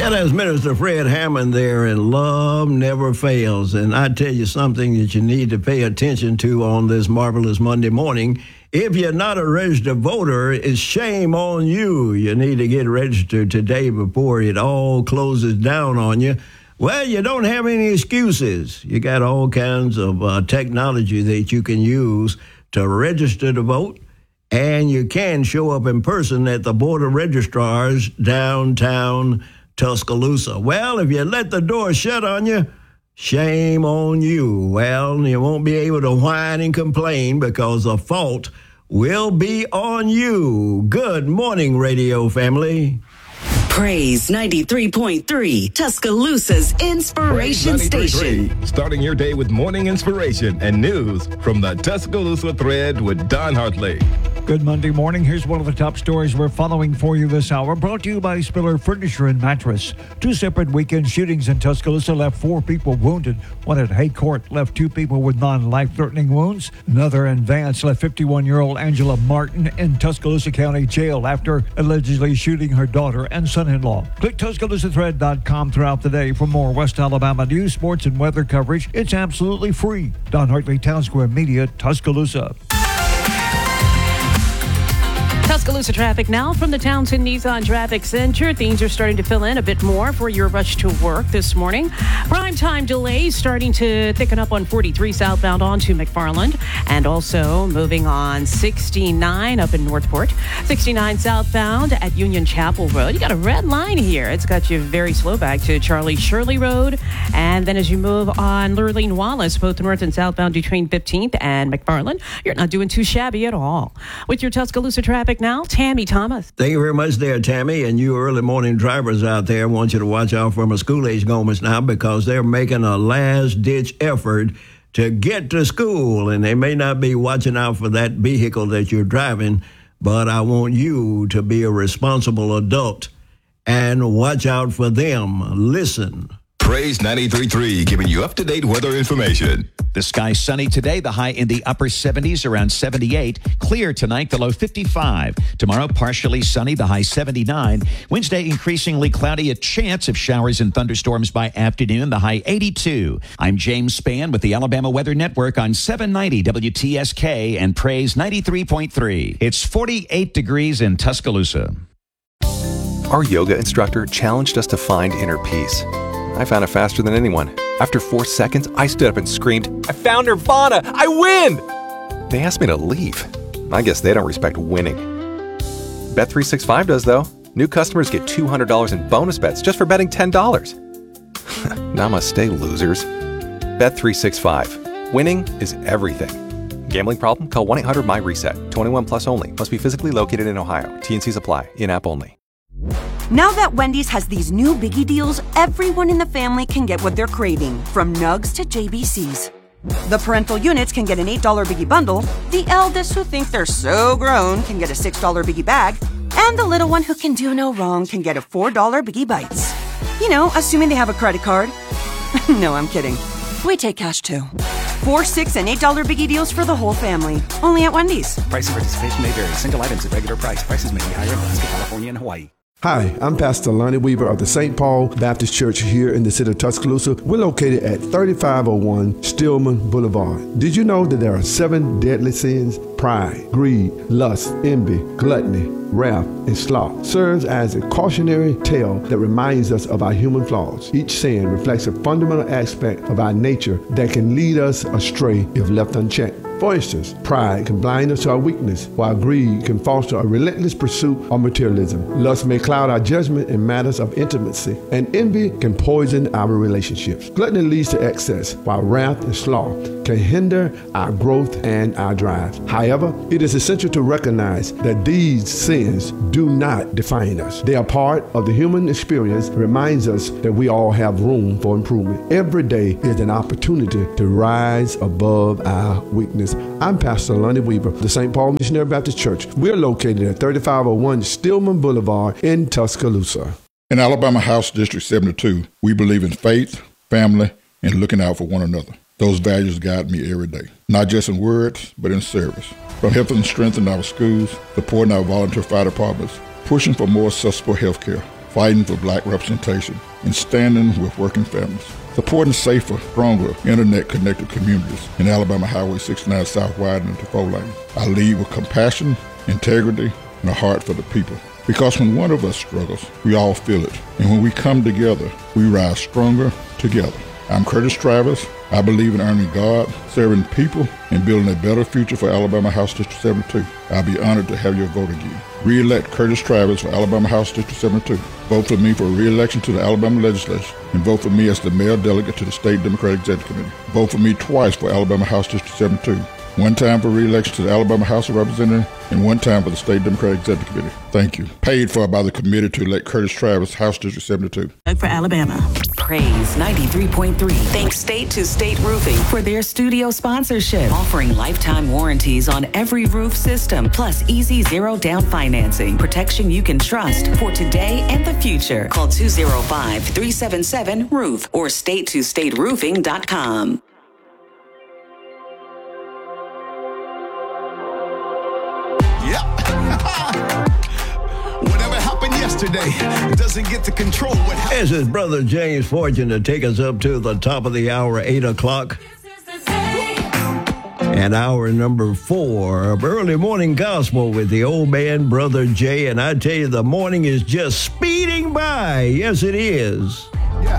Yeah, that's Minister Fred Hammond there, and love never fails. And I tell you something that you need to pay attention to on this marvelous Monday morning. If you're not a registered voter, it's shame on you. You need to get registered today before it all closes down on you. Well, you don't have any excuses. You got all kinds of technology that you can use to register to vote, and you can show up in person at the Board of Registrars downtown Tuscaloosa. Well, if you let the door shut on you, shame on you. Well, you won't be able to whine and complain because the fault will be on you. Good morning, radio family. Praise 93.3, Tuscaloosa's inspiration station. Starting your day with morning inspiration and news from the Tuscaloosa Thread with Don Hartley. Good Monday morning. Here's one of the top stories we're following for you this hour, brought to you by Spiller Furniture and Mattress. Two separate weekend shootings in Tuscaloosa left 4 people wounded. One at Hay Court left 2 people with non-life-threatening wounds. Another in Vance left 51-year-old Angela Martin in Tuscaloosa County Jail after allegedly shooting her daughter and son-in-law. Click TuscaloosaThread.com throughout the day for more West Alabama news, sports, and weather coverage. It's absolutely free. Don Hartley, Town Square Media, Tuscaloosa. Tuscaloosa traffic now from the Townsend Nissan Traffic Center. Things are starting to fill in a bit more for your rush to work this morning. Prime time delays starting to thicken up on 43 southbound onto McFarland, and also moving on 69 up in Northport. 69 southbound at Union Chapel Road. You got a red line here. It's got you very slow back to Charlie Shirley Road. And then as you move on Lurleen Wallace, both north and southbound between 15th and McFarland, you're not doing too shabby at all. With your Tuscaloosa traffic now, Tammy Thomas. Thank you very much there, Tammy. And you early morning drivers out there, I want you to watch out for my school-age moments now, because they're making a last-ditch effort to get to school. And they may not be watching out for that vehicle that you're driving, but I want you to be a responsible adult and watch out for them. Listen. Praise 93.3, giving you up-to-date weather information. The sky sunny today, the high in the upper 70s, around 78. Clear tonight, the low 55. Tomorrow, partially sunny, the high 79. Wednesday, increasingly cloudy, a chance of showers and thunderstorms by afternoon, the high 82. I'm James Spann with the Alabama Weather Network on 790 WTSK and Praise 93.3. It's 48 degrees in Tuscaloosa. Our yoga instructor challenged us to find inner peace. I found it faster than anyone. After 4 seconds, I stood up and screamed, "I found Nirvana! I win!" They asked me to leave. I guess they don't respect winning. Bet365 does, though. New customers get $200 in bonus bets just for betting $10. Namaste, losers. Bet365. Winning is everything. Gambling problem? Call 1-800-MY-RESET. 21 plus only. Must be physically located in Ohio. T&Cs apply. In-app only. Now that Wendy's has these new biggie deals, everyone in the family can get what they're craving, from nugs to JBCs. The parental units can get an $8 biggie bundle, the eldest who think they're so grown can get a $6 biggie bag, and the little one who can do no wrong can get a $4 biggie bites. You know, assuming they have a credit card. No, I'm kidding. We take cash too. 4, 6, and $8 biggie deals for the whole family. Only at Wendy's. Price and participation may vary. Single items at regular price. Prices may be higher in Alaska, California, and Hawaii. Hi, I'm Pastor Lonnie Weaver of the St. Paul Baptist Church here in the city of Tuscaloosa. We're located at 3501 Stillman Boulevard. Did you know that there are 7 deadly sins? Pride, greed, lust, envy, gluttony, wrath, and sloth. Serves as a cautionary tale that reminds us of our human flaws. Each sin reflects a fundamental aspect of our nature that can lead us astray if left unchecked. For instance, pride can blind us to our weakness, while greed can foster a relentless pursuit of materialism. Lust may cloud our judgment in matters of intimacy, and envy can poison our relationships. Gluttony leads to excess, while wrath and sloth can hinder our growth and our drive. However, it is essential to recognize that these sins do not define us. They are part of the human experience, reminds us that we all have room for improvement. Every day is an opportunity to rise above our weakness. I'm Pastor Lonnie Weaver of the St. Paul Missionary Baptist Church. We're located at 3501 Stillman Boulevard in Tuscaloosa. In Alabama House District 72, we believe in faith, family, and looking out for one another. Those values guide me every day, not just in words, but in service. From helping strengthen our schools, supporting our volunteer fire departments, pushing for more accessible health care, fighting for black representation, and standing with working families. Supporting safer, stronger, internet-connected communities in Alabama Highway 69 South widening to 4 lanes. I lead with compassion, integrity, and a heart for the people. Because when one of us struggles, we all feel it. And when we come together, we rise stronger together. I'm Curtis Travis. I believe in earning God, serving people, and building a better future for Alabama House District 72. I'll be honored to have your vote again. Re-elect Curtis Travis for Alabama House District 72. Vote for me for re-election to the Alabama Legislature, and vote for me as the mayor delegate to the State Democratic Executive Committee. Vote for me twice for Alabama House District 72. One time for re-election to the Alabama House of Representatives, and one time for the State Democratic Executive Committee. Thank you. Paid for by the committee to elect Curtis Travis, House District 72. For Alabama. Praise 93.3. Thanks State to State Roofing for their studio sponsorship, offering lifetime warranties on every roof system, plus easy zero-down financing, protection you can trust for today and the future. Call 205-377-ROOF or state2stateroofing.com. Whatever happened yesterday doesn't get to control what happened. This is Brother James Fortune to take us up to the top of the hour, 8 o'clock. And hour number 4 of Early Morning Gospel with the old man, Brother Jay. And I tell you, the morning is just speeding by. Yes, it is.